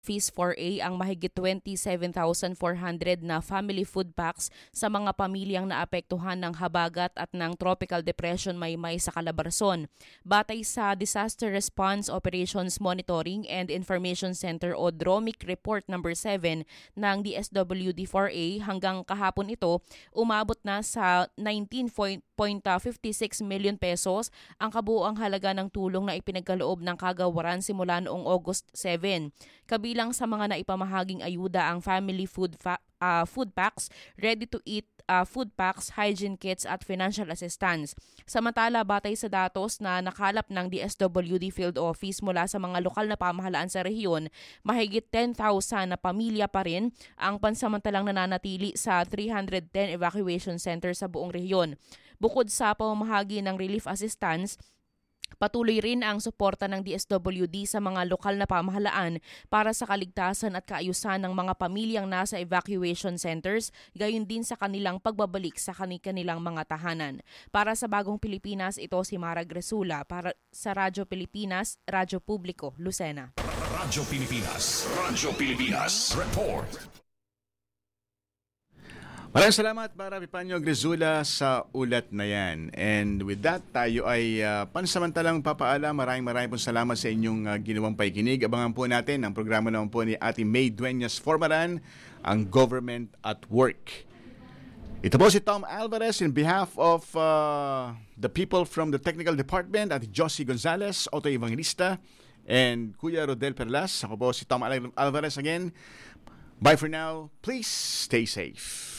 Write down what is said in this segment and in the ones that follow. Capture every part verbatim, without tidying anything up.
Phase four A ang mahigit twenty-seven thousand four hundred na family food packs sa mga pamilyang naapektuhan ng habagat at ng Tropical Depression Maymay sa Calabarzon. Batay sa Disaster Response Operations Monitoring and Information Center o DROMIC Report number seven ng D S W D four A, hanggang kahapon ito, umabot na sa nineteen point five six million pesos ang kabuuang halaga ng tulong na ipinagkaloob ng kagawaran simula noong August seven. Kabilang sa mga naipamahaging ayuda ang family food fa- uh, food packs, ready-to-eat uh, food packs, hygiene kits at financial assistance. Samantala, batay sa datos na nakalap ng D S W D Field Office mula sa mga lokal na pamahalaan sa rehiyon, mahigit ten thousand na pamilya pa rin ang pansamantalang nananatili sa three hundred ten evacuation centers sa buong rehiyon. Bukod sa pamamahagi ng relief assistance, patuloy rin ang suporta ng D S W D sa mga lokal na pamahalaan para sa kaligtasan at kaayusan ng mga pamilyang nasa evacuation centers, gayon din sa kanilang pagbabalik sa kanilang mga tahanan. Para sa Bagong Pilipinas, ito si Mara Gresula para sa Radyo Pilipinas, Radyo Publiko, Lucena. Radyo Pilipinas, Radyo Pilipinas, Report. Maraming salamat para Epifanio Gresula sa ulat na yan. And with that, tayo ay uh, pansamantalang papaalam. Maraming maraming po salamat sa inyong uh, ginawang paikinig. Abangan po natin ang programa naman po ni Ate May Dueñas Formaran, ang Government at Work. Ito po si Tom Alvarez in behalf of uh, the people from the Technical Department, Ate Josie Gonzalez, Otto Evangelista, and Kuya Rodel Perlas. Ako po si Tom Alvarez again. Bye for now. Please stay safe.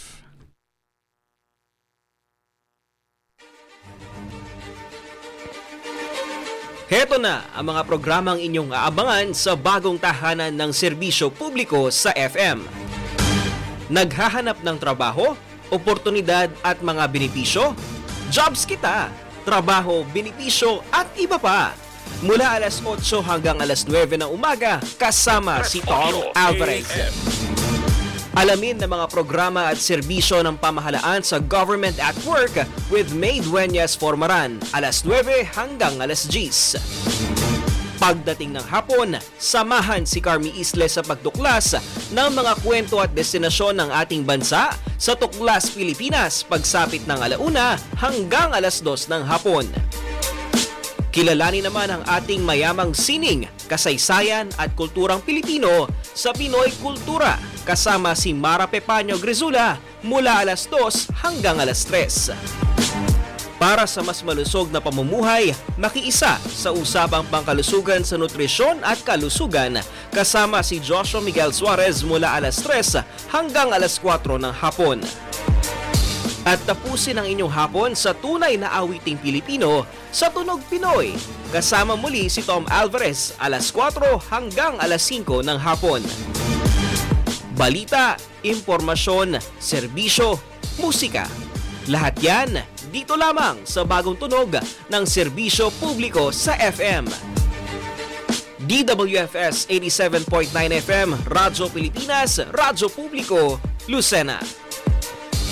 Heto na ang mga programang inyong aabangan sa bagong tahanan ng serbisyo publiko sa F M. Naghahanap ng trabaho, oportunidad at mga benepisyo? Jobs Kita! Trabaho, benepisyo at iba pa. Mula alas otso hanggang alas nuwebe ng umaga, kasama si Tom Alvarez. Alamin ng mga programa at serbisyo ng pamahalaan sa Government at Work with May Dueñas Formaran, alas nuwebe hanggang alas diyes. Pagdating ng hapon, samahan si Carmi Isle sa pagtuklas ng mga kwento at destinasyon ng ating bansa sa Tuklas Pilipinas pagsapit ng alauna hanggang alas dos ng hapon. Kilalanin naman ang ating mayamang sining, kasaysayan at kulturang Pilipino sa Pinoy Kultura kasama si Mara Epifanio Gresula mula alas dos hanggang alas tres. Para sa mas malusog na pamumuhay, makiisa sa usapang pangkalusugan sa nutrisyon at kalusugan kasama si Joshua Miguel Suarez mula alas tres hanggang alas kwatro ng hapon. At tapusin ang inyong hapon sa tunay na awiting Pilipino sa Tunog Pinoy. Kasama muli si Tom Alvarez alas kwatro hanggang alas singko ng hapon. Balita, impormasyon, serbisyo, musika. Lahat yan dito lamang sa bagong tunog ng serbisyo publiko sa F M. D W F S eighty-seven point nine F M, Radyo Pilipinas, Radyo Publiko, Lucena.